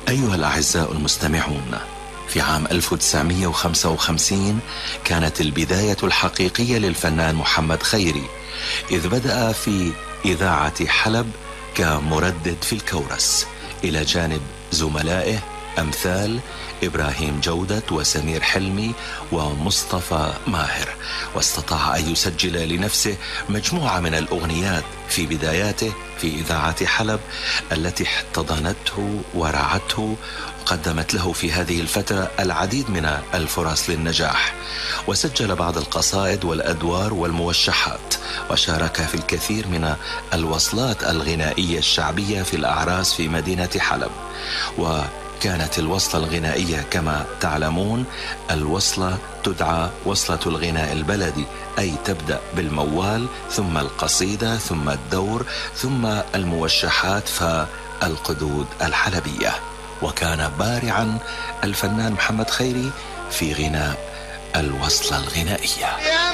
أيها الأعزاء المستمعون، في عام 1955 كانت البداية الحقيقية للفنان محمد خيري، إذ بدأ في إذاعة حلب كمردد في الكورس إلى جانب زملائه أمثال إبراهيم جودة وسمير حلمي ومصطفى ماهر، واستطاع أن يسجل لنفسه مجموعة من الأغنيات في بداياته في إذاعة حلب التي احتضنته ورعته وقدمت له في هذه الفترة العديد من الفرص للنجاح، وسجل بعض القصائد والأدوار والموشحات، وشارك في الكثير من الوصلات الغنائية الشعبية في الأعراس في مدينة حلب. وكانت الوصلة الغنائية كما تعلمون الوصلة تدعى وصلة الغناء البلدي، أي تبدأ بالموال ثم القصيدة ثم الدور ثم الموشحات فالقدود الحلبية. وكان بارعا الفنان محمد خيري في غناء الوصلة الغنائية.